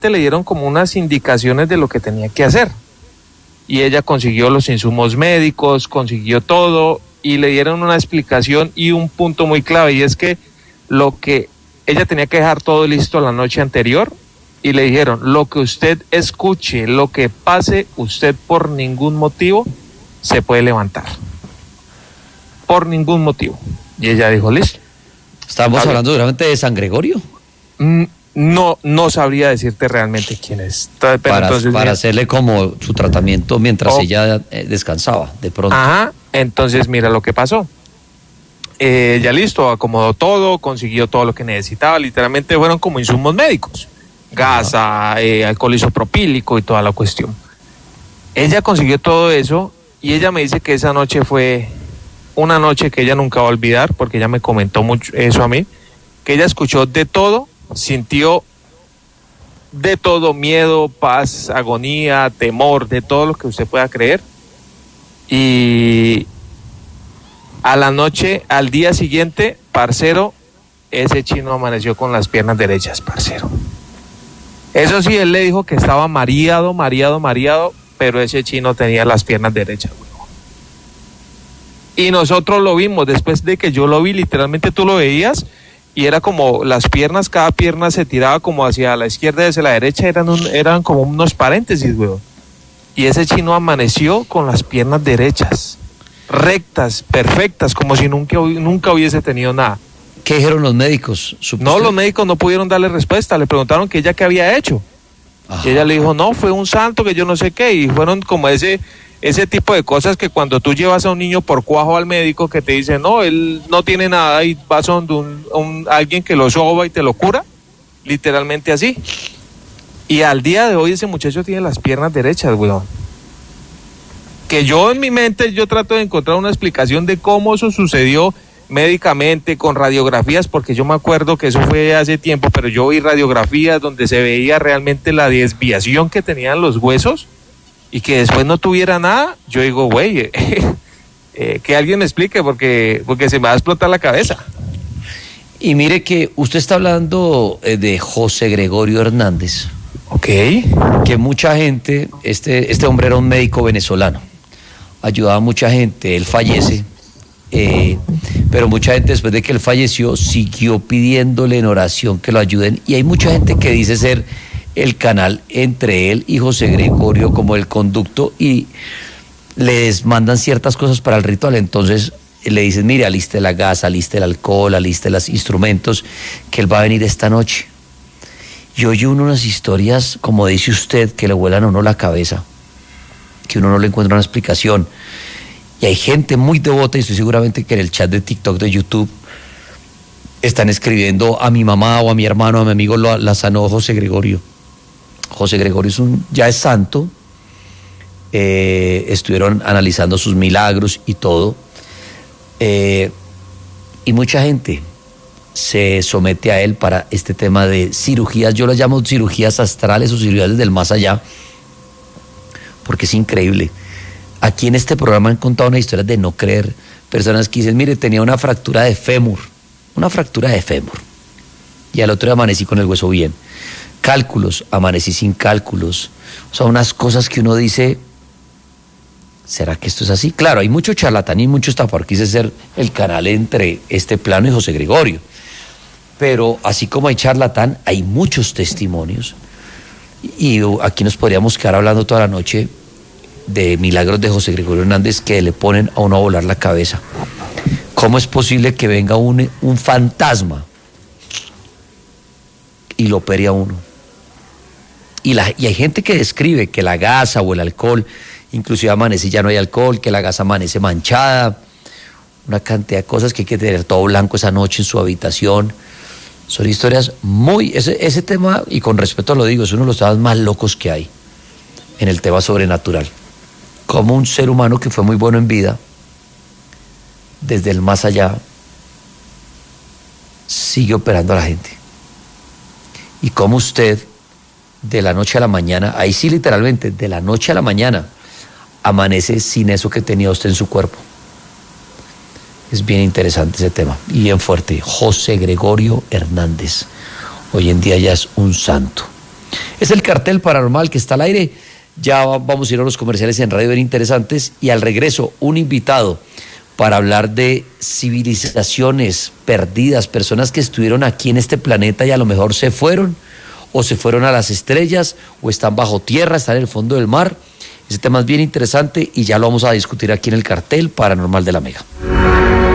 le dieron como unas indicaciones de lo que tenía que hacer. Y ella consiguió los insumos médicos, consiguió todo y le dieron una explicación y un punto muy clave, y es que lo que ella tenía que dejar todo listo la noche anterior, y le dijeron, lo que usted escuche, lo que pase, usted por ningún motivo se puede levantar. Por ningún motivo. Y ella dijo, listo. ¿Estábamos hablando realmente de San Gregorio? No sabría decirte realmente quién es. Pero para hacerle como su tratamiento mientras ella descansaba, de pronto. Ajá, entonces mira lo que pasó. Ya listo, acomodó todo, consiguió todo lo que necesitaba, literalmente fueron como insumos médicos, gasa, alcohol isopropílico y toda la cuestión. Ella consiguió todo eso y ella me dice que esa noche fue una noche que ella nunca va a olvidar, porque ella me comentó mucho eso a mí, que ella escuchó de todo, sintió de todo, miedo, paz, agonía, temor, de todo lo que usted pueda creer. Y a la noche, al día siguiente, parcero, ese chino amaneció con las piernas derechas, parcero. Eso sí, él le dijo que estaba mareado, pero ese chino tenía las piernas derechas. Y nosotros lo vimos, después de que yo lo vi, literalmente tú lo veías, y era como las piernas, cada pierna se tiraba como hacia la izquierda y hacia la derecha, eran como unos paréntesis, weón. Y ese chino amaneció con las piernas derechas, rectas, perfectas, como si nunca hubiese tenido nada. ¿Qué dijeron los médicos? No, los médicos no pudieron darle respuesta, le preguntaron que ella qué había hecho. Ajá. Y ella le dijo, no, fue un santo que yo no sé qué, y fueron como ese tipo de cosas que cuando tú llevas a un niño por cuajo al médico que te dice, no, él no tiene nada, y vas a alguien que lo soba y te lo cura, literalmente así. Y al día de hoy ese muchacho tiene las piernas derechas, weón. Que yo en mi mente, yo trato de encontrar una explicación de cómo eso sucedió médicamente, con radiografías, porque yo me acuerdo que eso fue hace tiempo, pero yo vi radiografías donde se veía realmente la desviación que tenían los huesos, y que después no tuviera nada. Yo digo, güey, que alguien me explique, porque se me va a explotar la cabeza. Y mire que usted está hablando de José Gregorio Hernández. Ok. Que mucha gente, este hombre era un médico venezolano, ayudaba a mucha gente, él fallece, pero mucha gente después de que él falleció siguió pidiéndole en oración que lo ayuden, y hay mucha gente que dice ser el canal entre él y José Gregorio, como el conducto, y les mandan ciertas cosas para el ritual. Entonces le dicen, mire, aliste la gas, aliste el alcohol, aliste los instrumentos, que él va a venir esta noche. Y oye uno unas historias, como dice usted, que le vuelan a uno la cabeza, que uno no le encuentra una explicación. Y hay gente muy devota, y estoy seguramente que en el chat de TikTok, de YouTube, están escribiendo, a mi mamá o a mi hermano, a mi amigo la sanó José Gregorio. José Gregorio ya es santo, estuvieron analizando sus milagros y todo, y mucha gente se somete a él para este tema de cirugías. Yo las llamo cirugías astrales o cirugías del más allá, porque es increíble. Aquí en este programa han contado una historia de no creer, personas que dicen, mire, tenía una fractura de fémur, y al otro día amanecí con el hueso bien. Cálculos, amanecí sin cálculos. O sea, unas cosas que uno dice, ¿será que esto es así? Claro, hay mucho charlatán y mucho estafador. Quise ser el canal entre este plano y José Gregorio. Pero así como hay charlatán, hay muchos testimonios. Y aquí nos podríamos quedar hablando toda la noche de milagros de José Gregorio Hernández que le ponen a uno a volar la cabeza. ¿Cómo es posible que venga un fantasma y lo opere a uno? Y hay gente que describe que la gasa o el alcohol, inclusive amanece y ya no hay alcohol, que la gasa amanece manchada, una cantidad de cosas, que hay que tener todo blanco esa noche en su habitación. Son historias ese tema, y con respeto lo digo, es uno de los temas más locos que hay en el tema sobrenatural. Como un ser humano que fue muy bueno en vida, desde el más allá, sigue operando a la gente. Y como usted, de la noche a la mañana, ahí sí literalmente, de la noche a la mañana, amanece sin eso que tenía usted en su cuerpo. Es bien interesante ese tema, y bien fuerte. José Gregorio Hernández, hoy en día ya es un santo. Es el cartel paranormal que está al aire. Ya vamos a ir a los comerciales en Radio Ver Interesantes y al regreso un invitado para hablar de civilizaciones perdidas, personas que estuvieron aquí en este planeta y a lo mejor se fueron o se fueron a las estrellas o están bajo tierra, están en el fondo del mar. Ese tema es bien interesante y ya lo vamos a discutir aquí en el cartel paranormal de la Mega.